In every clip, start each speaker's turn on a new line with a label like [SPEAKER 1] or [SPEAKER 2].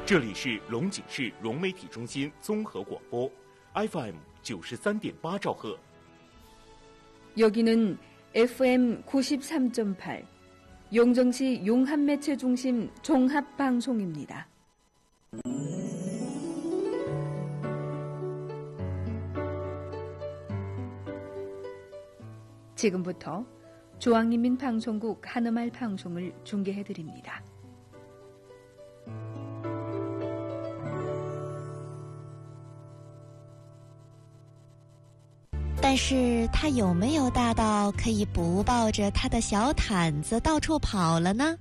[SPEAKER 1] 这里是龙井市融媒体中心综合广播 FM 93.8兆赫。
[SPEAKER 2] 여기는 FM 93.8 용정시 용합매체중심 종합방송입니다. 지금부터 중앙인민방송국 한음말 방송을 중계해드립니다.
[SPEAKER 3] 但是他有没有大到可以不抱着他的小毯子到处跑了呢？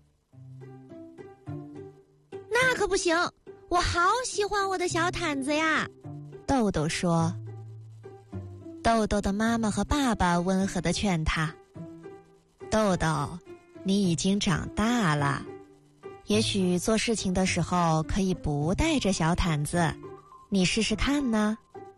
[SPEAKER 4] 那可不行，我好喜欢我的小毯子呀。
[SPEAKER 3] 豆豆说。豆豆的妈妈和爸爸温和地劝他，豆豆，你已经长大了，也许做事情的时候可以不带着小毯子，你试试看呢。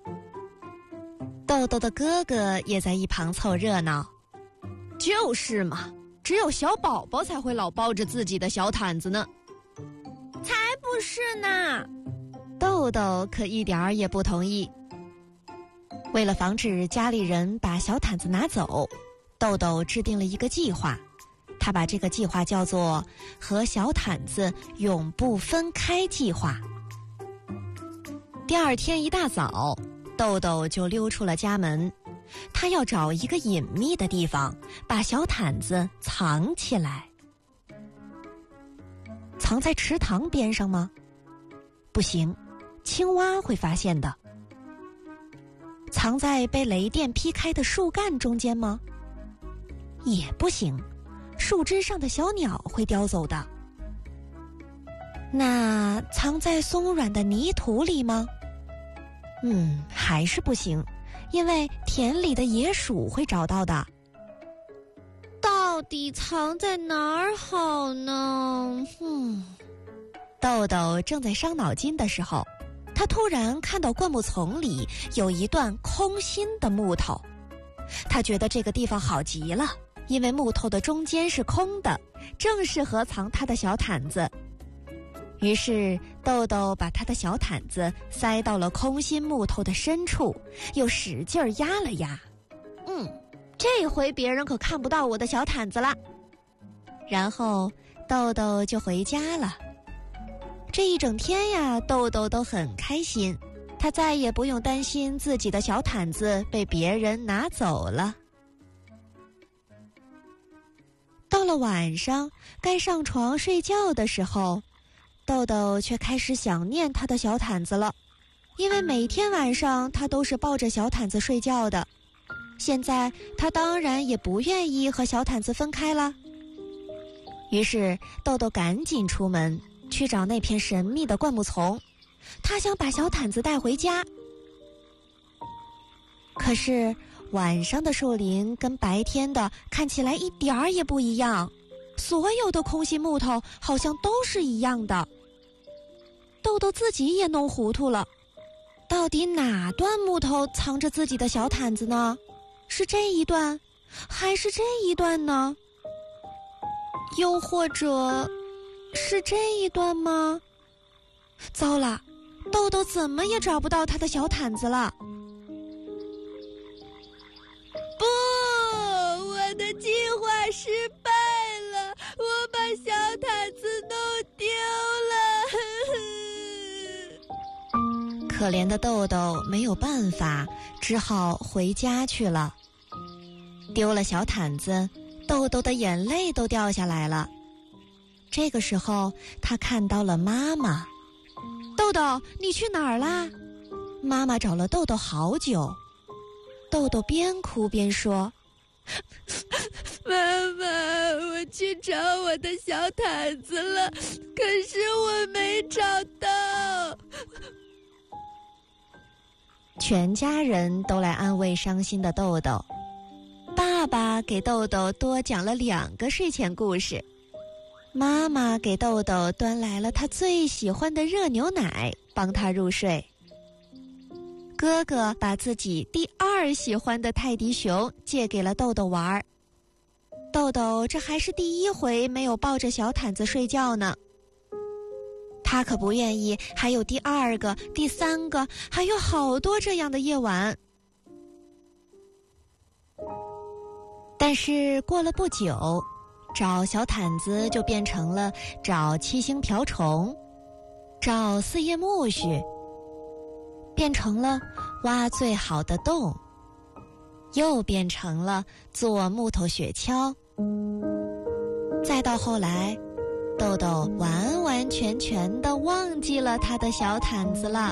[SPEAKER 3] 豆豆的哥哥也在一旁凑热闹。
[SPEAKER 5] 就是嘛，只有小宝宝才会老抱着自己的小毯子呢。
[SPEAKER 4] 才不是呢！
[SPEAKER 3] 豆豆可一点儿也不同意。为了防止家里人把小毯子拿走，豆豆制定了一个计划。他把这个计划叫做和小毯子永不分开计划。第二天一大早，豆豆就溜出了家门，他要找一个隐秘的地方，把小毯子藏起来。藏在池塘边上吗？不行，青蛙会发现的。藏在被雷电劈开的树干中间吗？也不行，树枝上的小鸟会叼走的。那藏在松软的泥土里吗？还是不行，因为田里的野鼠会找到的。
[SPEAKER 4] 到底藏在哪儿好呢？
[SPEAKER 3] 豆豆正在伤脑筋的时候，他突然看到灌木丛里有一段空心的木头。他觉得这个地方好极了，因为木头的中间是空的，正适合藏他的小毯子。于是豆豆把他的小毯子塞到了空心木头的深处，又使劲儿压了压。
[SPEAKER 4] 这回别人可看不到我的小毯子了。
[SPEAKER 3] 然后豆豆就回家了。这一整天呀，豆豆都很开心，他再也不用担心自己的小毯子被别人拿走了。到了晚上，该上床睡觉的时候，豆豆却开始想念他的小毯子了，因为每天晚上他都是抱着小毯子睡觉的。现在他当然也不愿意和小毯子分开了。于是豆豆赶紧出门去找那片神秘的灌木丛，他想把小毯子带回家。可是晚上的树林跟白天的看起来一点儿也不一样，所有的空心木头好像都是一样的。豆豆自己也弄糊涂了，到底哪段木头藏着自己的小毯子呢？是这一段，还是这一段呢？又或者是这一段吗？糟了，豆豆怎么也找不到他的小毯子了。
[SPEAKER 4] 不，我的计划失败了，我把小毯子弄丢了。
[SPEAKER 3] 可怜的豆豆没有办法，只好回家去了。丢了小毯子，豆豆的眼泪都掉下来了。这个时候，他看到了妈妈。豆豆，你去哪儿啦？妈妈找了豆豆好久。豆豆边哭边说：
[SPEAKER 4] 妈妈，我去找我的小毯子了，可是我没找到。
[SPEAKER 3] 全家人都来安慰伤心的豆豆。爸爸给豆豆多讲了2个睡前故事，妈妈给豆豆端来了他最喜欢的热牛奶，帮他入睡。哥哥把自己第2喜欢的泰迪熊借给了豆豆玩。豆豆这还是第1回没有抱着小毯子睡觉呢。 他可不愿意还有第2个、第3个，还有好多这样的夜晚。但是过了不久，找小毯子就变成了找七星瓢虫，找4叶苜蓿，变成了挖最好的洞，又变成了做木头雪橇。再到后来，豆豆完完全全地忘记了他的小毯子了。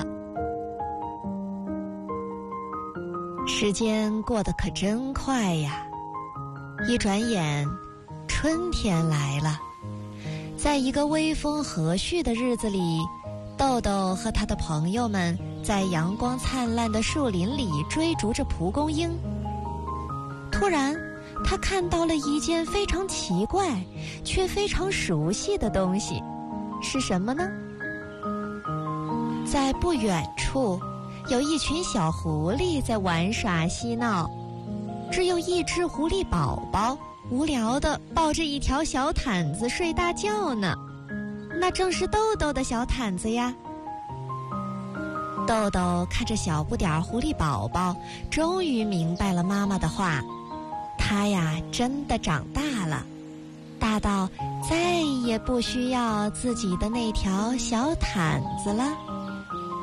[SPEAKER 3] 时间过得可真快呀，一转眼春天来了。在一个微风和煦的日子里，豆豆和他的朋友们在阳光灿烂的树林里追逐着蒲公英。突然他看到了一件非常奇怪却非常熟悉的东西，是什么呢？在不远处有一群小狐狸在玩耍嬉闹，只有一只狐狸宝宝无聊地抱着一条小毯子睡大觉呢，那正是豆豆的小毯子呀。豆豆看着小不点儿狐狸宝宝，终于明白了妈妈的话，他呀真的长大了，大到再也不需要自己的那条小毯子了。